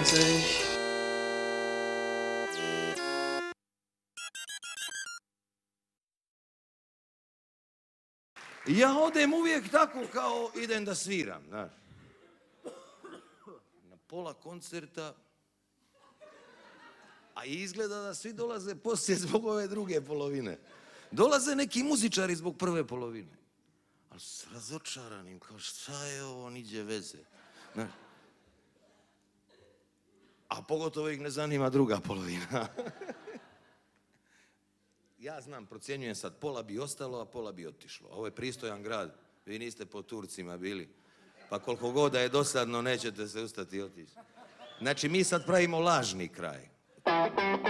sich. Ja odem uvijek tako kao idem da sviram, znaš. Na pola koncerta, a izgleda da svi dolaze poslije zbog ove druge polovine. Dolaze neki muzičari zbog prve polovine. Ali s razočaranim, kao šta je ovo, niđe veze. Znaš. A pogotovo ih ne zanima druga polovina. Ja znam, procjenjujem sad, pola bi ostalo, a pola bi otišlo. Ovo je pristojan grad, vi niste po Turcima bili. Pa koliko god da je dosadno, nećete se ustati i otići. Znači, mi sad pravimo lažni kraj.